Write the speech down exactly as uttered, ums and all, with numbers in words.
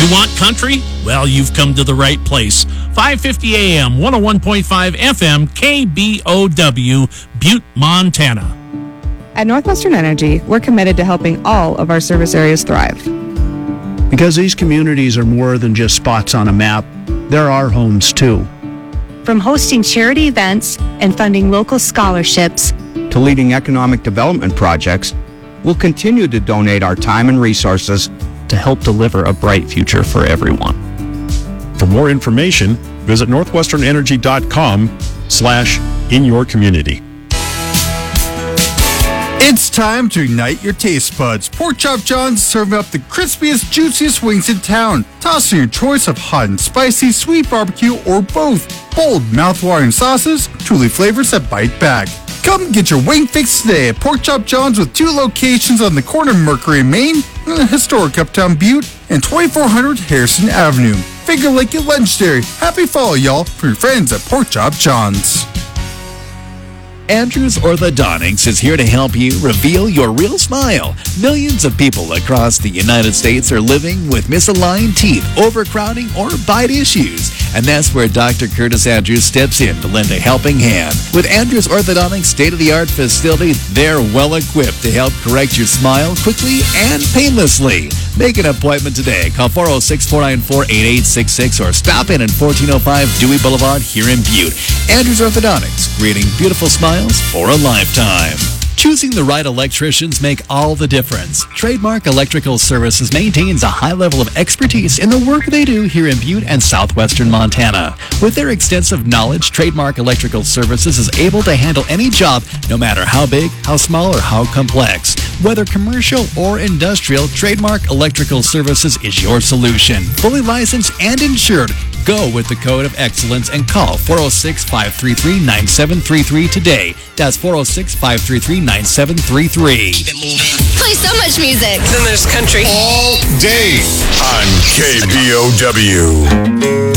You want country? Well, you've come to the right place. five fifty A M, one oh one point five F M, K B O W, Butte, Montana. At Northwestern Energy, we're committed to helping all of our service areas thrive. Because these communities are more than just spots on a map, they're our homes too. From hosting charity events and funding local scholarships to leading economic development projects, we'll continue to donate our time and resources to help deliver a bright future for everyone. For more information, visit northwesternenergy.com slash in your community. It's time to ignite your taste buds. Pork Chop John's serving up the crispiest, juiciest wings in town. Toss in your choice of hot and spicy, sweet barbecue, or both. Bold, mouth-watering sauces, truly flavors that bite back. Come get your wing fix today at Pork Chop John's with two locations on the corner of Mercury and Main, in the historic Uptown Butte, and twenty-four hundred Harrison Avenue. Finger Lake at legendary. Happy fall, y'all, from your friends at Pork Chop John's. Andrews Orthodontics is here to help you reveal your real smile. Millions of people across the United States are living with misaligned teeth, overcrowding, or bite issues. And that's where Doctor Curtis Andrews steps in to lend a helping hand. With Andrews Orthodontics' state-of-the-art facility, they're well-equipped to help correct your smile quickly and painlessly. Make an appointment today. Call four oh six, four nine four, eight eight six six or stop in at fourteen oh five Dewey Boulevard here in Butte. Andrews Orthodontics, creating beautiful smiles for a lifetime. Choosing the right electricians make all the difference. Trademark Electrical Services maintains a high level of expertise in the work they do here in Butte and southwestern Montana. With their extensive knowledge, Trademark Electrical Services is able to handle any job, no matter how big, how small, or how complex. Whether commercial or industrial, Trademark Electrical Services is your solution. Fully licensed and insured. Go with the code of excellence and call four oh six, five three three, nine seven three three today. That's four oh six, five three three, nine seven three three. Keep it moving. Play so much music. Then there's country. All day on K B O W.